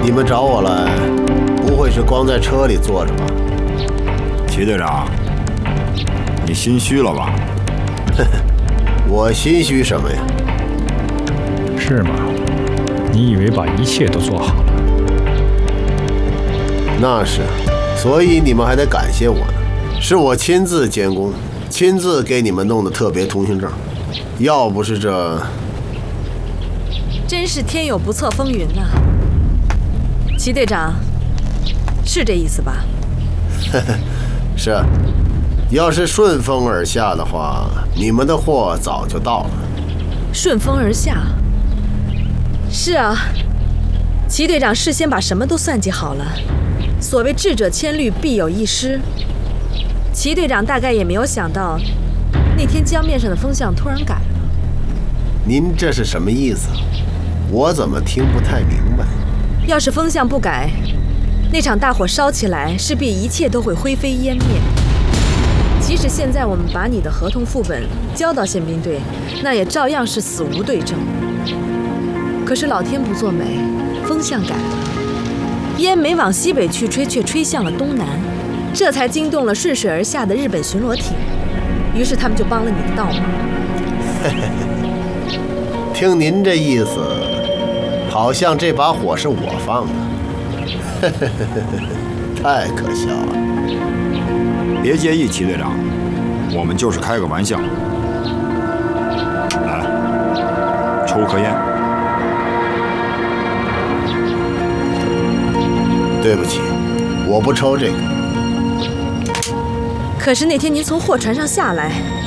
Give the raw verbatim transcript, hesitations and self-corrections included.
你们找我来，不会是光在车里坐着吧？ 齐队长，你心虚了吧？ 我心虚什么呀？ 是吗？你以为把一切都做好了？ 那是，所以你们还得感谢我呢。是我亲自监工，亲自给你们弄的特别通行证。要不是这…… 真是天有不测风云呐！齐队长，是这意思吧？ 是，要是顺风而下的话，你们的货早就到了。 顺风而下？是啊，齐队长事先把什么都算计好了。所谓智者千虑，必有一失。齐队长大概也没有想到，那天江面上的风向突然改了。 您这是什么意思？我怎么听不太明白？ 要是风向不改，那场大火烧起来，势必一切都会灰飞烟灭。即使现在我们把你的合同副本交到宪兵队，那也照样是死无对证。可是老天不作美，风向改了，烟没往西北去吹，却吹向了东南，这才惊动了顺水而下的日本巡逻艇。于是他们就帮了你的倒忙。 听您这意思，好像这把火是我放的，太可笑了。 别介意，齐队长，我们就是开个玩笑。来，抽颗烟。 对不起，我不抽这个。 可是那天您从货船上下来，